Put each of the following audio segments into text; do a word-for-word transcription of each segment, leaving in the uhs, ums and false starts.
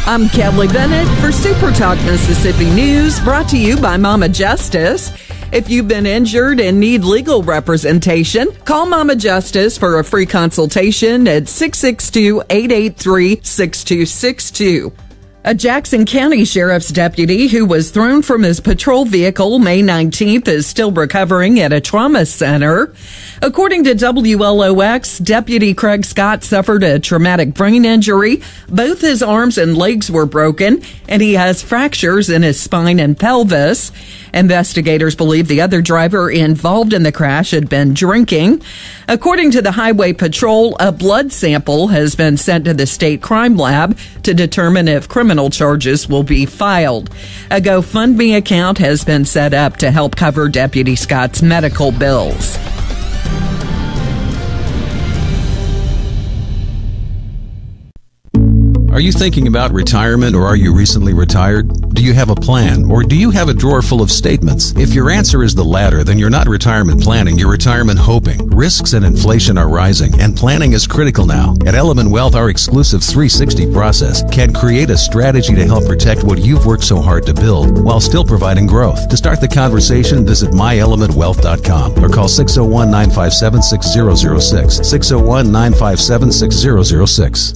I'm Kelly Bennett for Super Talk Mississippi News, brought to you by Mama Justice. If you've been injured and need legal representation, call Mama Justice for a free consultation at six six two, eight eight three, six two six two. A Jackson County Sheriff's deputy who was thrown from his patrol vehicle May nineteenth is still recovering at a trauma center. According to W L O X, Deputy Craig Scott suffered a traumatic brain injury. Both his arms and legs were broken, and he has fractures in his spine and pelvis. Investigators believe the other driver involved in the crash had been drinking. According to the Highway Patrol, a blood sample has been sent to the state crime lab to determine if criminal charges will be filed. A GoFundMe account has been set up to help cover Deputy Scott's medical bills. Are you thinking about retirement, or are you recently retired? Do you have a plan, or do you have a drawer full of statements? If your answer is the latter, then you're not retirement planning, you're retirement hoping. Risks and inflation are rising, and planning is critical now. At Element Wealth, our exclusive three sixty process can create a strategy to help protect what you've worked so hard to build while still providing growth. To start the conversation, visit my element wealth dot com or call six oh one, nine five seven, six oh oh six, six oh one, nine five seven, six oh oh six.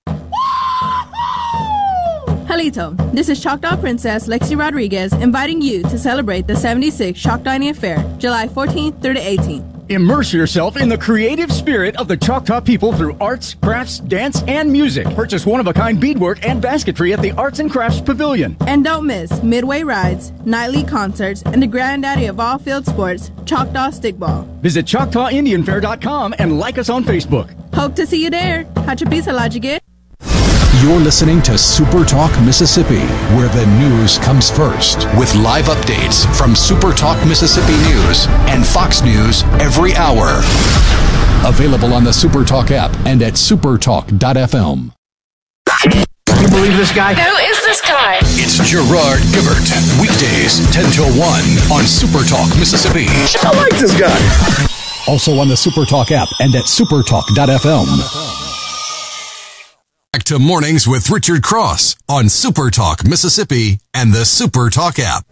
Halito, this is Choctaw Princess Lexi Rodriguez inviting you to celebrate the seventy-sixth Choctaw Indian Fair, July fourteenth through the eighteenth. Immerse yourself in the creative spirit of the Choctaw people through arts, crafts, dance, and music. Purchase one-of-a-kind beadwork and basketry at the Arts and Crafts Pavilion. And don't miss midway rides, nightly concerts, and the granddaddy of all field sports, Choctaw Stickball. Visit Choctaw Indian Fair dot com and like us on Facebook. Hope to see you there. Hachapisa Lajigit. You're listening to Super Talk Mississippi, where the news comes first, with live updates from Super Talk Mississippi News and Fox News every hour. Available on the Super Talk app and at supertalk dot f m. You believe this guy? Who is this guy? It's Gerard Gibert, weekdays ten till one on Super Talk Mississippi. I like this guy. Also on the Super Talk app and at supertalk dot f m. Back to Mornings with Richard Cross on Super Talk Mississippi and the Super Talk app.